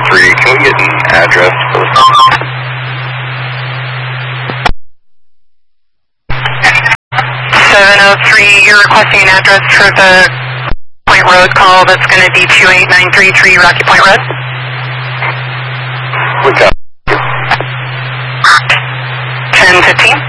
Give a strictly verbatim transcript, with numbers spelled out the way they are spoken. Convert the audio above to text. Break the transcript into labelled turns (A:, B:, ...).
A: three, can we get an address for the
B: seven oh three, you're requesting an address for the Point Road call. That's going to be two eight nine three three Rocky Point Road.
A: We got
B: ten fifteen.